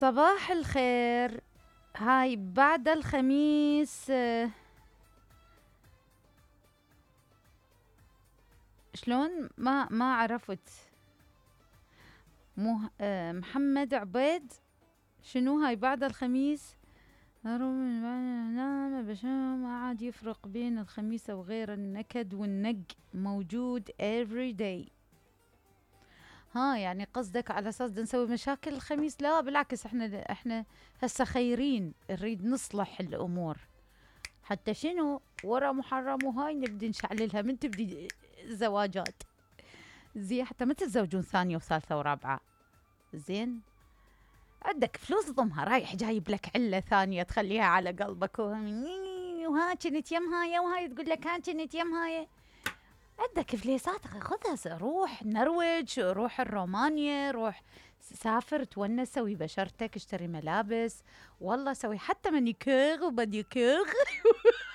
صباح الخير. هاي بعد الخميس شلون ما عرفت. مو محمد عبيد. شنو هاي بعد الخميس؟ نام بشام ما عاد يفرق بين الخميس وغير النكد والنق موجود every day. ها يعني قصدك على اساس نسوي مشاكل الخميس؟ لا بالعكس، احنا هسه خيرين نريد نصلح الامور. حتى شنو ورا محرم وهاي نبدي نشعللها من تبدي زواجات. زين حتى ما تتزوجون ثانية وثالثة ورابعة. زين عندك فلوس ضمها، رايح جايب لك علة ثانية تخليها على قلبك وها كنت يم هاي وهاي تقول لك ها كنت يم هاي. عندك فليسات خذها، روح نرويج، روح الرومانيا، روح سافر تونس، سوي بشرتك، اشتري ملابس، والله سوي حتى مانيكير وباديكير.